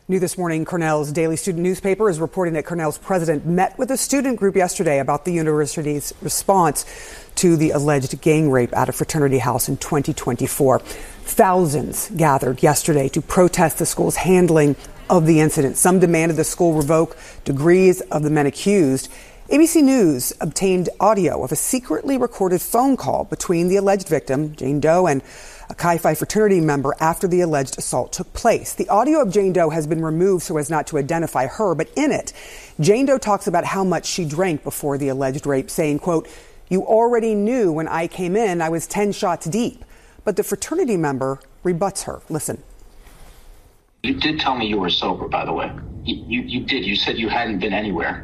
New this morning, Cornell's daily student newspaper is reporting that Cornell's president met with a student group yesterday about the university's response to the alleged gang rape at a fraternity house in 2024. Thousands gathered yesterday to protest the school's handling of the incident. Some demanded the school revoke degrees of the men accused. ABC News obtained audio of a secretly recorded phone call between the alleged victim, Jane Doe, and a Chi Phi fraternity member after the alleged assault took place. The audio of Jane Doe has been removed so as not to identify her, but in it, Jane Doe talks about how much she drank before the alleged rape, saying, quote, "You already knew when I came in I was 10 shots deep." But the fraternity member rebuts her. Listen. You did tell me you were sober, by the way. You did. You said you hadn't been anywhere.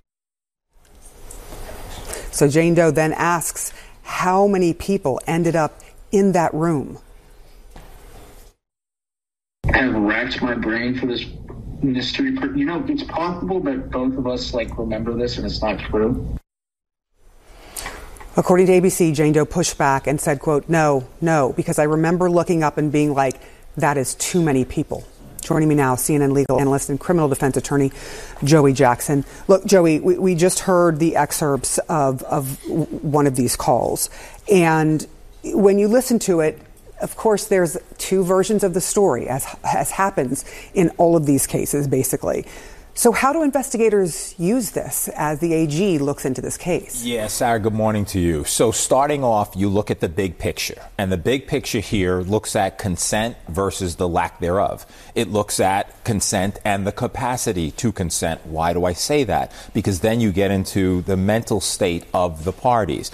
So Jane Doe then asks how many people ended up in that room. I have racked my brain for this mystery. It's possible that both of us remember this and it's not true. According to ABC, Jane Doe pushed back and said, quote, no, because I remember looking up and being like, that is too many people. Joining me now, CNN legal analyst and criminal defense attorney, Joey Jackson. Look, Joey, we just heard the excerpts of one of these calls. And when you listen to it, of course, there's two versions of the story, as happens in all of these cases, basically. So how do investigators use this as the AG looks into this case? Yeah, Sarah, good morning to you. So starting off, you look at the big picture. And the big picture here looks at consent versus the lack thereof. It looks at consent and the capacity to consent. Why do I say that? Because then you get into the mental state of the parties.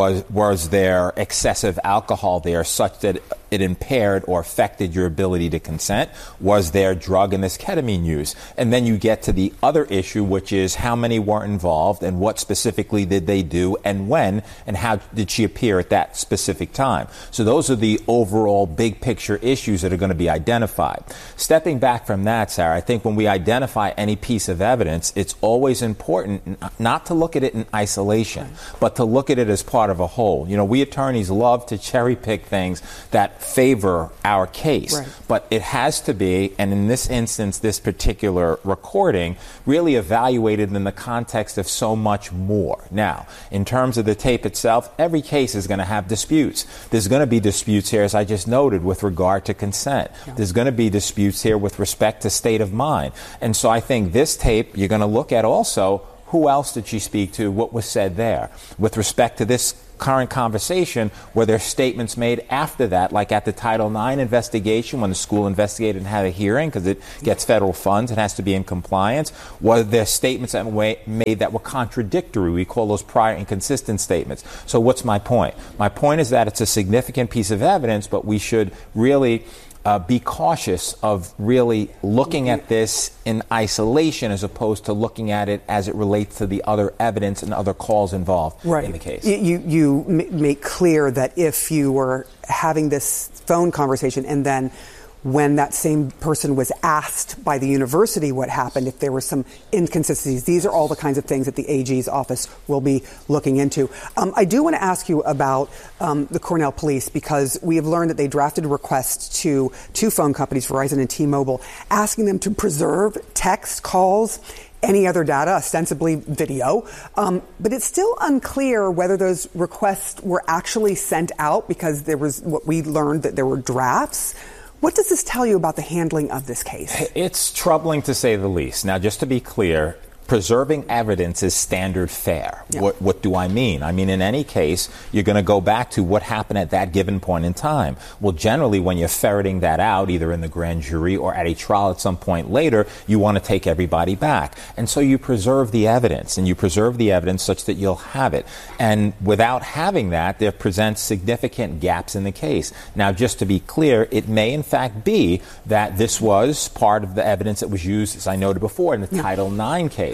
Was there excessive alcohol there such that it impaired or affected your ability to consent? Was there drug and this ketamine use? And then you get to the other issue, which is how many were involved and what specifically did they do and when and how did she appear at that specific time? So those are the overall big picture issues that are going to be identified. Stepping back from that, Sarah, I think when we identify any piece of evidence, it's always important not to look at it in isolation, but to look at it as part of a whole. You know, we attorneys love to cherry pick things that favor our case, but it has to be, and in this instance, this particular recording, really evaluated in the context of so much more. Now, in terms of the tape itself, every case is going to have disputes. There's going to be disputes here, as I just noted, with regard to consent. There's going to be disputes here with respect to state of mind. And so I think this tape, you're going to look at also who else did she speak to, what was said there. With respect to this current conversation, were there statements made after that, like at the Title IX investigation when the school investigated and had a hearing because it gets federal funds, it has to be in compliance? Were there statements that were made that were contradictory? We call those prior inconsistent statements. So what's my point? My point is that it's a significant piece of evidence, but we should really be cautious of really looking at this in isolation as opposed to looking at it as it relates to the other evidence and other calls involved in the case. You make clear that if you were having this phone conversation and then when that same person was asked by the university what happened, if there were some inconsistencies, these are all the kinds of things that the AG's office will be looking into. I do want to ask you about the Cornell police, because we have learned that they drafted a request to two phone companies, Verizon and T-Mobile, asking them to preserve text calls, any other data, ostensibly video. But it's still unclear whether those requests were actually sent out, because there was what we learned that there were drafts. What does this tell you about the handling of this case? It's troubling to say the least. Now, just to be clear, preserving evidence is standard fare. Yeah. What do I mean? I mean, in any case, you're going to go back to what happened at that given point in time. Well, generally, when you're ferreting that out, either in the grand jury or at a trial at some point later, you want to take everybody back. And so you preserve the evidence, and you preserve the evidence such that you'll have it. And without having that, there presents significant gaps in the case. Now, just to be clear, it may in fact be that this was part of the evidence that was used, as I noted before, in the Title IX case.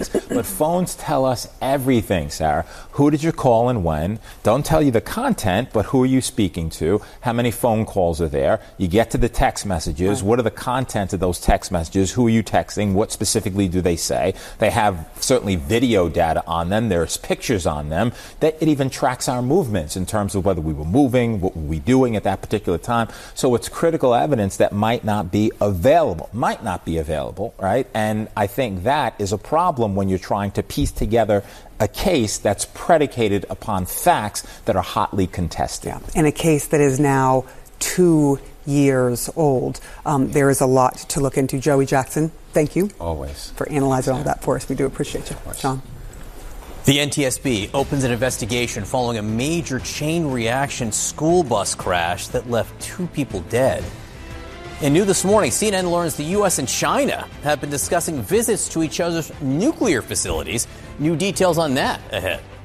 things. But phones tell us everything, Sarah. Who did you call and when? Don't tell you the content, but who are you speaking to? How many phone calls are there? You get to the text messages. Right. What are the content of those text messages? Who are you texting? What specifically do they say? They have certainly video data on them. There's pictures on them. That it even tracks our movements in terms of whether we were moving, what were we doing at that particular time. So it's critical evidence that might not be available, right? And I think that is a problem when you're trying to piece together a case that's predicated upon facts that are hotly contested. Yeah. In a case that is now 2 years old. There is a lot to look into. Joey Jackson, thank you. Always. For analyzing all that for us. We do appreciate you. John. The NTSB opens an investigation following a major chain reaction school bus crash that left 2 people dead. And new this morning, CNN learns the U.S. and China have been discussing visits to each other's nuclear facilities. New details on that ahead.